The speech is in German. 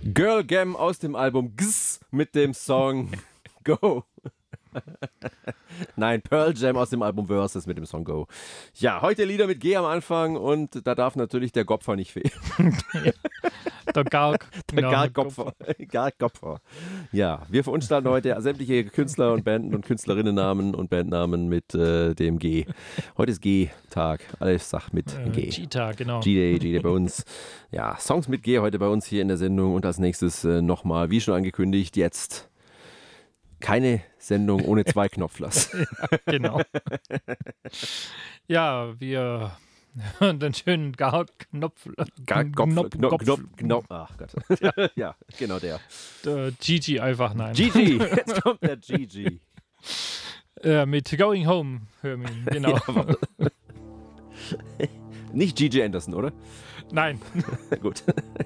Girl Gam aus dem Album Gss mit dem Song Go. Nein, Pearl Jam aus dem Album Versus mit dem Song Go. Ja, heute Lieder mit G am Anfang und da darf natürlich der Gopfer nicht fehlen. Der Gargopfer. Ja, wir veranstalten heute sämtliche Künstler und Banden und Künstlerinnennamen und Bandnamen mit dem G. Heute ist G-Tag. Alles Sach mit G. G-Tag, genau. G-Day bei uns. Ja, Songs mit G heute bei uns hier in der Sendung und als nächstes nochmal, wie schon angekündigt, jetzt keine Sendung ohne zwei Knopflers. Ja, genau. Ja, wir hören den schönen Knopf. Ach Gott. Ja, genau der. Der Gigi einfach, nein. Gigi, jetzt kommt der Gigi. Mit Going Home, hören wir ihn, genau. Ja, nicht Gigi Anderson, oder? Nein. Gut.